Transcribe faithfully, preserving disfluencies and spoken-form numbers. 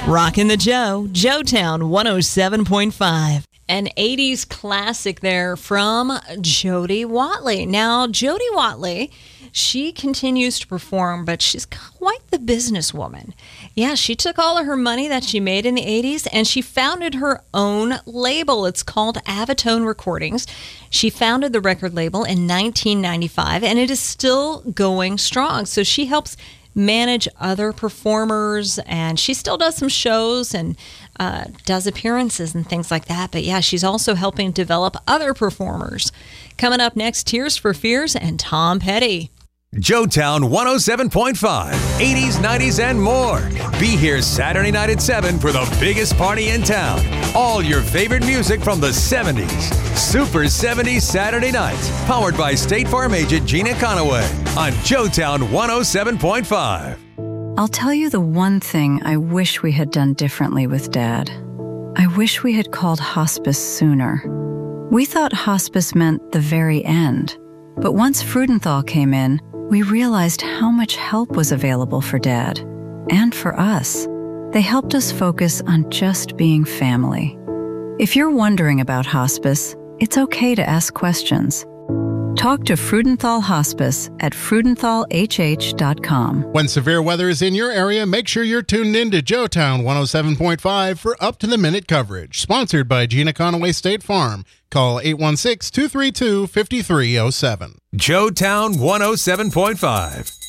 Rockin' the Joe, Joetown one oh seven point five. An eighties classic there from Jody Watley. Now, Jody Watley, she continues to perform, but she's quite the businesswoman. Yeah, she took all of her money that she made in the eighties and she founded her own label. It's called Avatone Recordings. She founded the record label in nineteen ninety-five and it is still going strong. So she helps manage other performers and she still does some shows and uh, does appearances and things like that. But yeah, she's also helping develop other performers. Coming up next, Tears for Fears and Tom Petty. Joetown one oh seven point five, eighties, nineties, and more. Be here Saturday night at seven for the biggest party in town. All your favorite music from the seventies. Super seventies Saturday nights. Powered by State Farm agent Gina Conaway on Joetown one oh seven point five. I'll tell you the one thing I wish we had done differently with Dad. I wish we had called hospice sooner. We thought hospice meant the very end. But once Freudenthal came in, we realized how much help was available for Dad and for us. They helped us focus on just being family. If you're wondering about hospice, it's okay to ask questions. Talk to Freudenthal Hospice at freudenthal h h dot com. When severe weather is in your area, make sure you're tuned in to Joetown one oh seven point five for up-to-the-minute coverage. Sponsored by Gina Conaway State Farm. Call eight one six, two three two, five three zero seven. Joetown one oh seven point five.